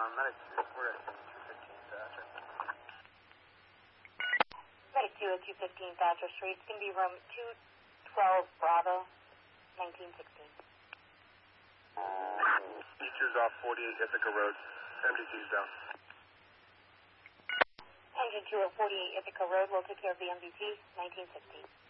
Medic 2, we're at 215 Thatcher. Medic 2 at 215 Thatcher Street. It's going to be room 212 Bravo, 1916. Teachers off 48 Ithaca Road. MDT's down. Engine 2 at 48 Ithaca Road. We'll take care of the MDT, 1916.